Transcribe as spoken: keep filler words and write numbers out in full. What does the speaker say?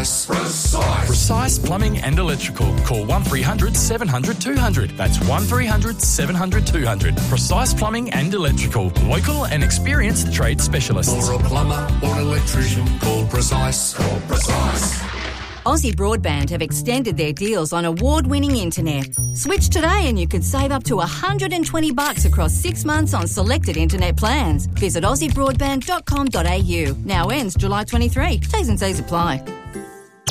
Precise. Precise. Precise Plumbing and Electrical. Call one three hundred seven hundred two hundred. That's one three hundred seven hundred two hundred. Precise Plumbing and Electrical. Local and experienced trade specialists. For a plumber or an electrician, call Precise. Call Precise. Aussie Broadband have extended their deals on award-winning internet. Switch today and you could save up to one hundred twenty bucks across six months on selected internet plans. Visit aussie broadband dot com dot a u. Now ends July twenty-third. T's and C's apply.